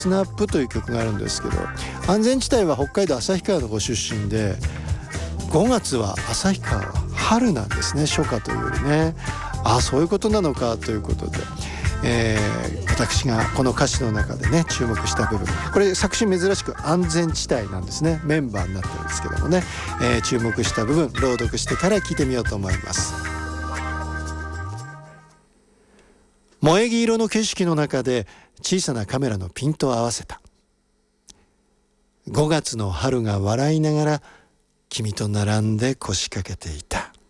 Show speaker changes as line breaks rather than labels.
スナップという曲があるんですけど、安全地帯は北海道旭川のご出身で、5月は旭川は春なんですね、初夏というよりね。そういうことなのかということで、私がこの歌詞の中でね注目した部分、これ作詞珍しく安全地帯なんですね、メンバーになってるんですけどもね、注目した部分朗読してから聞いてみようと思います。萌え木色の景色の中で小さなカメラのピントを合わせた。5月の春が笑いながら君と並んで腰掛けていた。